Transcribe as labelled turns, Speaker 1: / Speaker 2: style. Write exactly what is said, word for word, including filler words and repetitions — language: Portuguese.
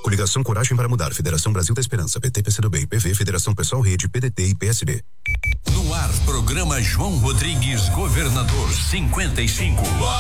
Speaker 1: Coligação Coragem para Mudar, Federação Brasil da Esperança, P T, P C do B, P V, Federação Pessoal Rede, P D T e P S B.
Speaker 2: No ar, programa João Rodrigues, governador cinquenta e cinco.